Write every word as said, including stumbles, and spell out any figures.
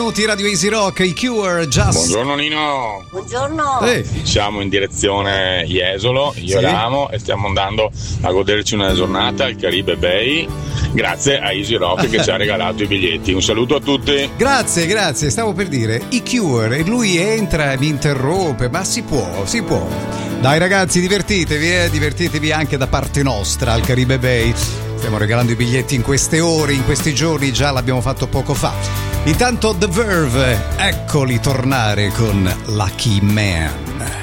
minuti, Radio Easy Rock, i Cure, Just. Buongiorno Nino. Buongiorno. Ehi. Siamo in direzione Jesolo, io Sì. e l'amo, e stiamo andando a goderci una giornata al Caribe Bay, grazie a Easy Rock che ci ha regalato i biglietti. Un saluto a tutti. Grazie, grazie, stavo per dire i Cure e lui entra e mi interrompe, ma si può, si può. Dai ragazzi, divertitevi, eh, divertitevi anche da parte nostra al Caribe Bay. Stiamo regalando i biglietti in queste ore, in questi giorni, già l'abbiamo fatto poco fa. Intanto The Verve, eccoli tornare con Lucky Man.